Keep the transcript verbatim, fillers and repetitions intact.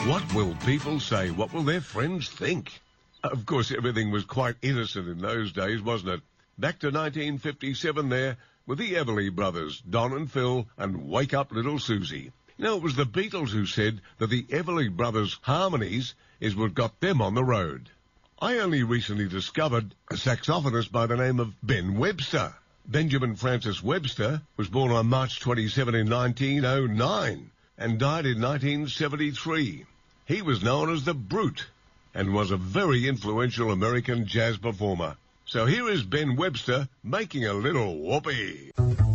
What will people say? What will their friends think? Of course, everything was quite innocent in those days, wasn't it? Back to nineteen fifty-seven there, with the Everly Brothers, Don and Phil, and Wake Up Little Susie. You know, it was the Beatles who said that the Everly Brothers' harmonies is what got them on the road. I only recently discovered a saxophonist by the name of Ben Webster. Benjamin Francis Webster was born on March twenty-seventh in nineteen oh nine and died in nineteen seventy-three. He was known as the Brute and was a very influential American jazz performer. So here is Ben Webster making a little whoopee.